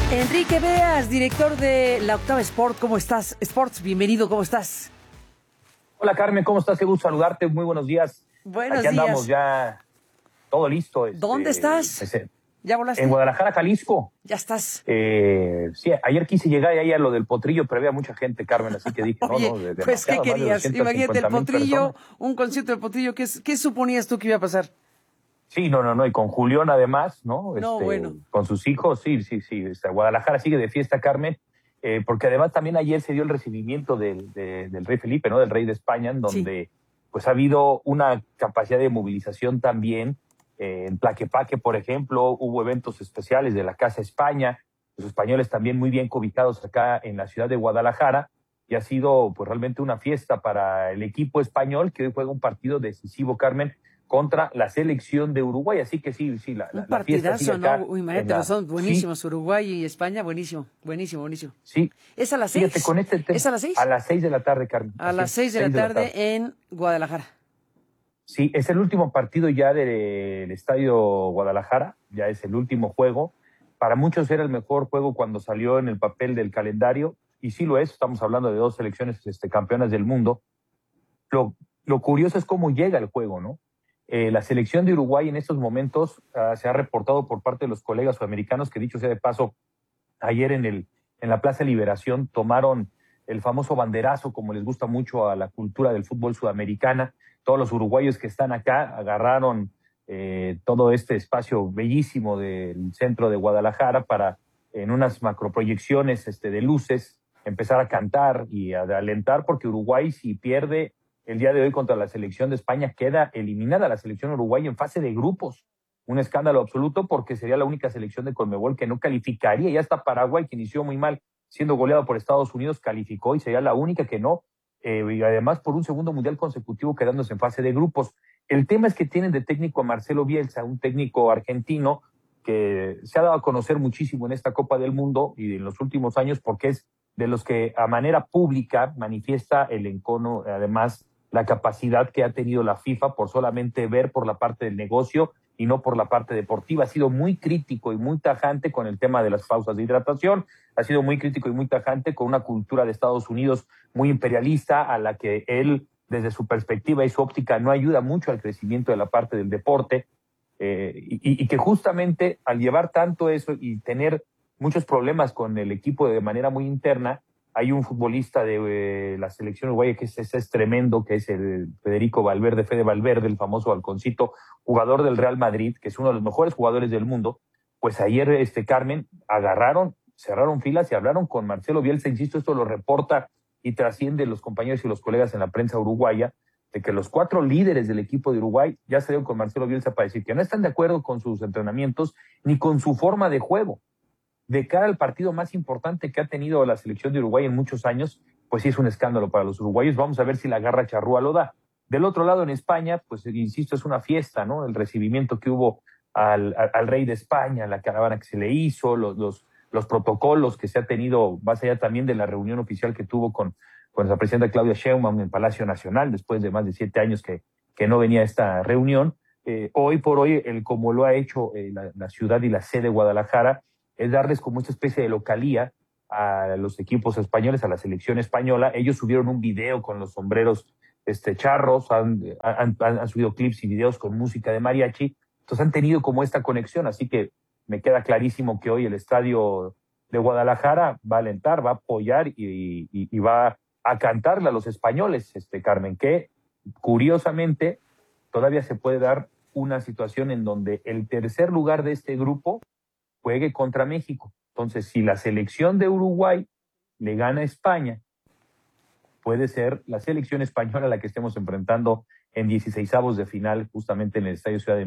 Enrique Beas, director de La Octava Sport, ¿cómo estás? Sports, bienvenido, ¿cómo estás? Hola Carmen, ¿cómo estás? Qué gusto saludarte, muy buenos días. Buenos Aquí andamos días. ya todo listo. ¿Dónde estás? ¿Ya volaste? En Guadalajara, Jalisco. Ya estás. Sí, ayer quise llegar y ahí a lo del potrillo, pero había mucha gente, Carmen, así que dije, Oye, pues, ¿qué querías? Imagínate el potrillo, un concierto del potrillo, ¿qué suponías tú que iba a pasar? Sí, no, y con Julián además, ¿no? No, bueno. Con sus hijos, sí. Guadalajara sigue de fiesta, Carmen, porque además también ayer se dio el recibimiento del rey Felipe, ¿no? Del rey de España, en donde pues ha habido una capacidad de movilización también. En Tlaquepaque, por ejemplo, hubo eventos especiales de la Casa España, los españoles también muy bien cobijados acá en la ciudad de Guadalajara, y ha sido pues realmente una fiesta para el equipo español, que hoy juega un partido decisivo, Carmen, contra la selección de Uruguay, así que sí, la fiesta sigue acá. ¿No? Uy, imagínate, son buenísimos, sí. Uruguay y España, buenísimo. Sí. ¿Es a las 6? Fíjate, con este tema. ¿Es a las 6? A las 6 de la tarde, Carmen. A las 6 de la tarde en Guadalajara. Sí, es el último partido ya del Estadio Guadalajara, ya es el último juego. Para muchos era el mejor juego cuando salió en el papel del calendario, y sí lo es, estamos hablando de dos selecciones campeonas del mundo. Lo curioso es cómo llega el juego, ¿no? La selección de Uruguay en estos momentos se ha reportado por parte de los colegas sudamericanos que, dicho sea de paso, ayer en la Plaza Liberación tomaron el famoso banderazo, como les gusta mucho a la cultura del fútbol sudamericana. Todos los uruguayos que están acá agarraron todo este espacio bellísimo del centro de Guadalajara para, en unas macroproyecciones de luces, empezar a cantar y a alentar, porque Uruguay, si pierde el día de hoy contra la selección de España, queda eliminada la selección uruguaya en fase de grupos. Un escándalo absoluto, porque sería la única selección de Conmebol que no calificaría. Ya hasta Paraguay, que inició muy mal siendo goleado por Estados Unidos, calificó, y sería la única que no, y además por un segundo mundial consecutivo quedándose en fase de grupos. El tema es que tienen de técnico a Marcelo Bielsa, un técnico argentino que se ha dado a conocer muchísimo en esta Copa del Mundo y en los últimos años, porque es de los que a manera pública manifiesta el encono, además la capacidad que ha tenido la FIFA por solamente ver por la parte del negocio y no por la parte deportiva. Ha sido muy crítico y muy tajante con el tema de las pausas de hidratación, ha sido muy crítico y muy tajante con una cultura de Estados Unidos muy imperialista, a la que él, desde su perspectiva y su óptica, no ayuda mucho al crecimiento de la parte del deporte, y que justamente al llevar tanto eso y tener muchos problemas con el equipo de manera muy interna, hay un futbolista de la selección uruguaya que es tremendo, que es el Federico Valverde, Fede Valverde, el famoso halconcito, jugador del Real Madrid, que es uno de los mejores jugadores del mundo. Pues ayer, Carmen, cerraron filas y hablaron con Marcelo Bielsa. Insisto, esto lo reporta y trasciende los compañeros y los colegas en la prensa uruguaya, de que los 4 líderes del equipo de Uruguay ya salieron con Marcelo Bielsa para decir que no están de acuerdo con sus entrenamientos ni con su forma de juego. De cara al partido más importante que ha tenido la selección de Uruguay en muchos años, pues sí es un escándalo para los uruguayos. Vamos a ver si la garra charrúa lo da. Del otro lado, en España, pues insisto, es una fiesta, ¿no? El recibimiento que hubo al rey de España, la caravana que se le hizo, los protocolos que se ha tenido, más allá también de la reunión oficial que tuvo con la presidenta Claudia Sheinbaum en Palacio Nacional, después de más de 7 años que no venía a esta reunión. Hoy por hoy, como lo ha hecho la ciudad y la sede Guadalajara, es darles como esta especie de localía a los equipos españoles, a la selección española. Ellos subieron un video con los sombreros charros, han subido clips y videos con música de mariachi, entonces han tenido como esta conexión, así que me queda clarísimo que hoy el estadio de Guadalajara va a alentar, va a apoyar y va a cantarle a los españoles, Carmen, que curiosamente todavía se puede dar una situación en donde el tercer lugar de este grupo juegue contra México. Entonces, si la selección de Uruguay le gana a España, puede ser la selección española la que estemos enfrentando en 16avos de final, justamente en el Estadio Ciudad de